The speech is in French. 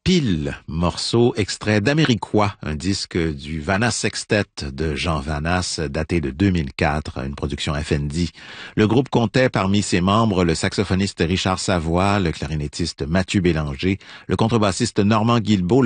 Pile, morceau extrait d'Américois, un disque du Vannas Sextet de Jean Vannas daté de 2004, une production FND. Le groupe comptait parmi ses membres le saxophoniste Richard Savoie, le clarinettiste Mathieu Bélanger, le contrebassiste Normand Guilbeault,